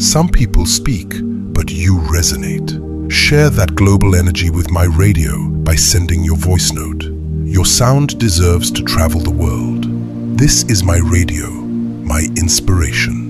Some people speak, but you resonate. Share that global energy with my radio by sending your voice note. Your sound deserves to travel the world. This is my radio, my inspiration.